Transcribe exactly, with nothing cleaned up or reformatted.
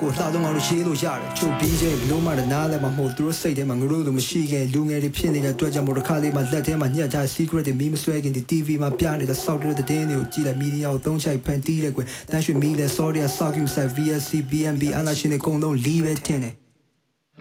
ကိုအသာဆုံးအောင်လို့ရှေးလို့ရတယ်ချုပ်ပြီးချင်းဘလို့မှလည်းနားလည်းမဟုတ်သူတို့စိတ်ထဲမှာငါတို့လိုမရှိခင်လူငယ်တွေဖြစ်နေတဲ့အတွက်ကြောင့်မို့တစ်ခါလေးမှလက်ထဲမှာညှက်ထား secret တွေမီးမဆွဲခင်ဒီ တီဗီ မှာပြနေတဲ့ စောက်တဲ့တဲ့တင်းတွေကိုကြည့်လိုက်မီဒီယာကိုသုံးချိုက်ဖန်တီးတယ်ကွယ်တန်းရွှေမီးလဲ sorry ဆောက်ယူဆိုင် ဗီ အက်စ် စီ ဘီ အမ် ဘီ အလားရှင်တွေအကုန်လုံးလီးပဲထင်တယ်